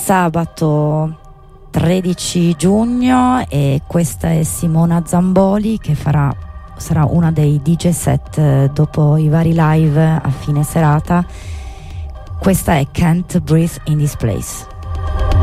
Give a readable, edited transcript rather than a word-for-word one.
sabato 13 giugno e questa è Simona Zamboli che sarà una dei DJ set dopo i vari live a fine serata. Questa è Can't Breathe in This Place.